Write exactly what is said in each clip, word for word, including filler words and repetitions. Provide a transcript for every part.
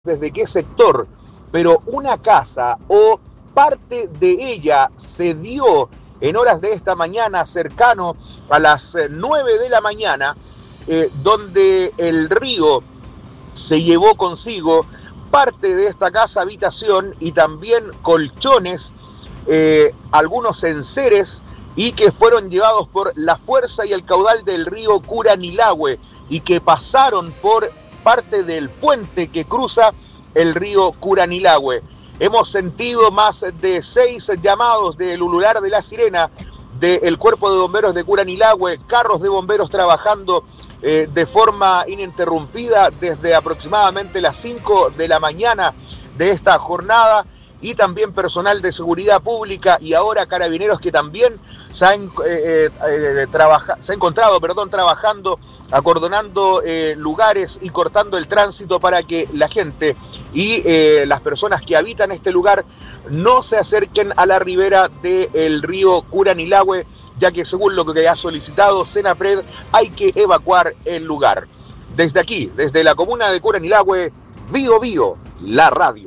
desde qué sector, pero una casa o parte de ella se dio en horas de esta mañana, cercano a las nueve de la mañana, eh, donde el río se llevó consigo parte de esta casa habitación y también colchones, eh, algunos enseres, y que fueron llevados por la fuerza y el caudal del río Curanilahue y que pasaron por parte del puente que cruza el río Curanilahue. Hemos sentido más de seis llamados del ulular de la sirena del Cuerpo de Bomberos de Curanilahue, carros de bomberos trabajando eh, de forma ininterrumpida desde aproximadamente las cinco de la mañana de esta jornada, y también personal de seguridad pública y ahora carabineros que también se han, eh, eh, trabaja, se ha encontrado perdón, trabajando, acordonando eh, lugares y cortando el tránsito para que la gente y eh, las personas que habitan este lugar no se acerquen a la ribera del río Curanilahue, ya que según lo que ha solicitado Senapred hay que evacuar el lugar. Desde aquí, desde la comuna de Curanilahue, Bío Bío, la radio.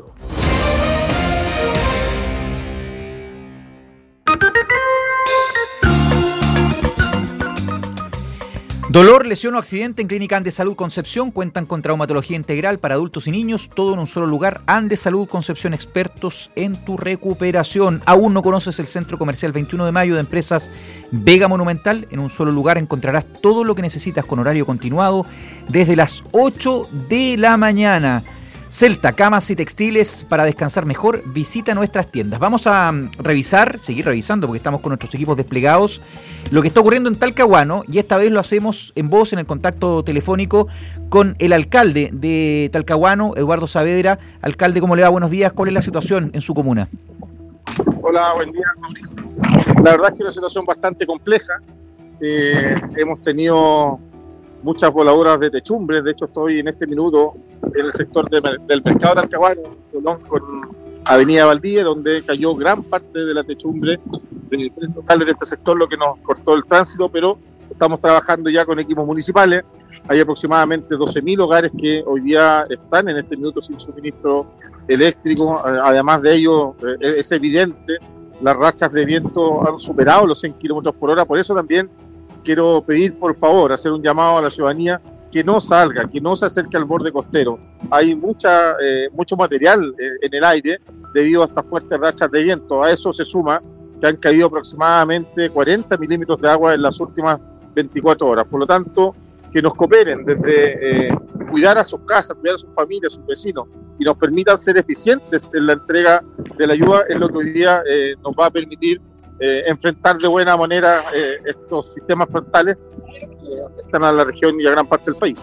Dolor, lesión o accidente en Clínica Andes Salud Concepción. Cuentan con traumatología integral para adultos y niños. Todo en un solo lugar. Andes Salud Concepción, expertos en tu recuperación. ¿Aún no conoces el Centro Comercial veintiuno de mayo de Empresas Vega Monumental? En un solo lugar encontrarás todo lo que necesitas con horario continuado desde las ocho de la mañana. Celta, camas y textiles para descansar mejor. Visita nuestras tiendas. Vamos a revisar, seguir revisando, porque estamos con nuestros equipos desplegados, lo que está ocurriendo en Talcahuano, y esta vez lo hacemos en voz, en el contacto telefónico con el alcalde de Talcahuano, Eduardo Saavedra. Alcalde, ¿cómo le va? Buenos días. ¿Cuál es la situación en su comuna? Hola, buen día, Mauricio. La verdad es que es una situación bastante compleja. Eh, hemos tenido muchas voladuras de techumbre. De hecho, estoy en este minuto en el sector de, del mercado de Talcahuano, con Avenida Valdivia, donde cayó gran parte de la techumbre de tres locales de este sector, lo que nos cortó el tránsito, pero estamos trabajando ya con equipos municipales. Hay aproximadamente doce mil hogares que hoy día están en este minuto sin suministro eléctrico. Además de ello, es evidente, las rachas de viento han superado los cien kilómetros por hora. Por eso también quiero pedir, por favor, hacer un llamado a la ciudadanía que no salga, que no se acerque al borde costero. Hay mucha, eh, mucho material eh, en el aire debido a estas fuertes rachas de viento. A eso se suma que han caído aproximadamente cuarenta milímetros de agua en las últimas veinticuatro horas. Por lo tanto, que nos cooperen desde eh, cuidar a sus casas, cuidar a sus familias, a sus vecinos, y nos permitan ser eficientes en la entrega de la ayuda, es lo que hoy día eh, nos va a permitir Eh, enfrentar de buena manera eh, estos sistemas frontales que afectan a la región y a gran parte del país.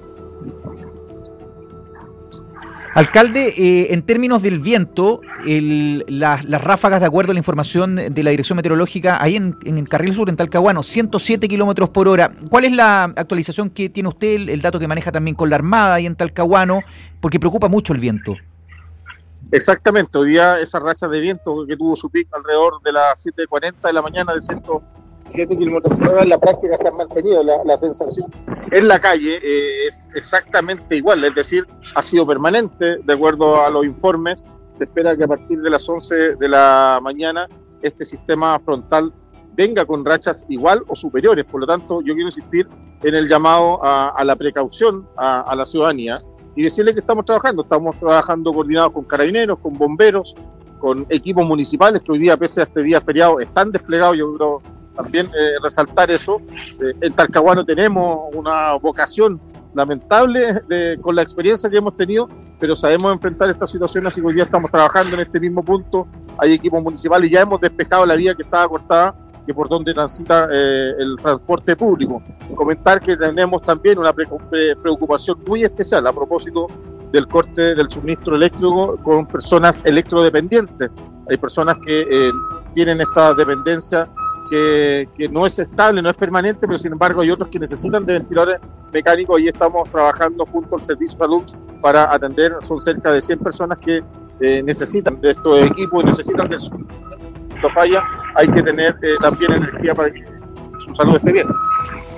Alcalde, eh, en términos del viento, el, la, las ráfagas, de acuerdo a la información de la Dirección Meteorológica, ahí en, en el Carril Sur, en Talcahuano, ciento siete kilómetros por hora. ¿Cuál es la actualización que tiene usted, el, el dato que maneja también con la Armada ahí en Talcahuano? Porque preocupa mucho el viento. Exactamente, hoy día esa racha de viento que tuvo su pico alrededor de las siete cuarenta de la mañana de ciento siete kilómetros por hora, en la práctica se ha mantenido. La, la sensación en la calle eh, es exactamente igual, es decir, ha sido permanente. De acuerdo a los informes, se espera que a partir de las once de la mañana este sistema frontal venga con rachas igual o superiores. Por lo tanto, yo quiero insistir en el llamado a, a la precaución a, a la ciudadanía, y decirle que estamos trabajando, estamos trabajando coordinados con carabineros, con bomberos, con equipos municipales que hoy día, pese a este día feriado, están desplegados. Yo quiero también eh, resaltar eso. Eh, en Talcahuano tenemos una vocación lamentable de, con la experiencia que hemos tenido, pero sabemos enfrentar estas situaciones, así que hoy día estamos trabajando en este mismo punto. Hay equipos municipales, ya hemos despejado la vía que estaba cortada, que por donde transita eh, el transporte público. Comentar que tenemos también una pre- pre- preocupación muy especial a propósito del corte del suministro eléctrico con personas electrodependientes. Hay personas que eh, tienen esta dependencia que, que no es estable, no es permanente, pero sin embargo hay otros que necesitan de ventiladores mecánicos, y estamos trabajando junto al Servicio de Salud para atender. Son cerca de cien personas que eh, necesitan de estos equipos y necesitan del suministro. Falla, hay que tener eh, también energía para que su salud esté bien.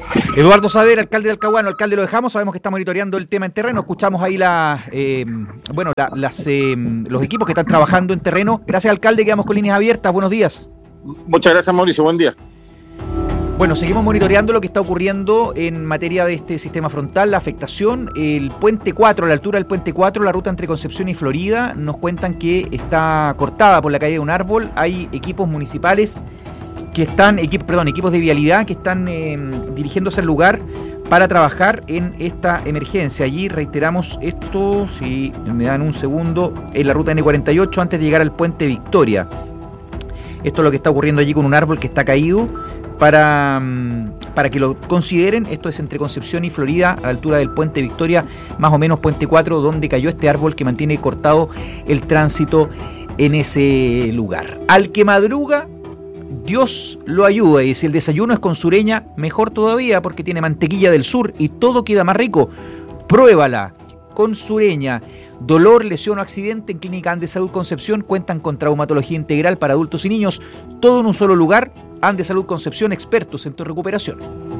Eduardo Saavedra, alcalde de Talcahuano. Alcalde, lo dejamos, sabemos que está monitoreando el tema en terreno, escuchamos ahí la, eh, bueno, la, las, eh, los equipos que están trabajando en terreno. Gracias, alcalde, quedamos con líneas abiertas, buenos días. Muchas gracias, Mauricio, buen día. Bueno, seguimos monitoreando lo que está ocurriendo en materia de este sistema frontal, la afectación, el puente cuatro, a la altura del puente cuatro, la ruta entre Concepción y Florida, nos cuentan que está cortada por la caída de un árbol, hay equipos municipales que están, equip, perdón, equipos de vialidad que están eh, dirigiéndose al lugar para trabajar en esta emergencia. Allí reiteramos esto, si me dan un segundo, en la ruta ene cuarenta y ocho antes de llegar al puente Victoria. Esto es lo que está ocurriendo allí con un árbol que está caído. Para, para que lo consideren, esto es entre Concepción y Florida, a la altura del puente Victoria, más o menos puente cuatro, donde cayó este árbol que mantiene cortado el tránsito en ese lugar. Al que madruga, Dios lo ayuda, y si el desayuno es con sureña, mejor todavía, porque tiene mantequilla del sur y todo queda más rico. Pruébala con sureña. Dolor, lesión o accidente, en Clínica Andes Salud Concepción cuentan con traumatología integral para adultos y niños, todo en un solo lugar. Andes Salud Concepción, expertos en tu recuperación.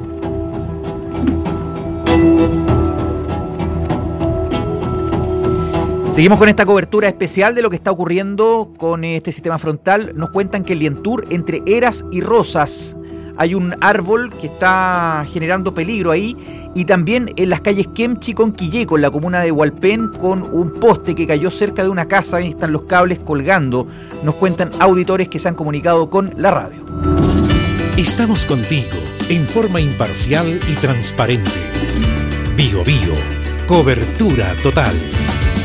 Seguimos con esta cobertura especial de lo que está ocurriendo con este sistema frontal. Nos cuentan que el Lientur, entre Eras y Rosas, hay un árbol que está generando peligro ahí, y también en las calles Kemchi con Quilleco, en la comuna de Hualpén, con un poste que cayó cerca de una casa, ahí están los cables colgando. Nos cuentan auditores que se han comunicado con la radio. Estamos contigo en forma imparcial y transparente. Bio Bio, cobertura total.